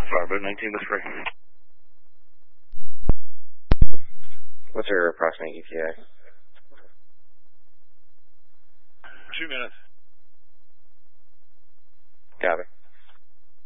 Firebird 19 with free. What's your approximate ETA? 2 minutes. Copy.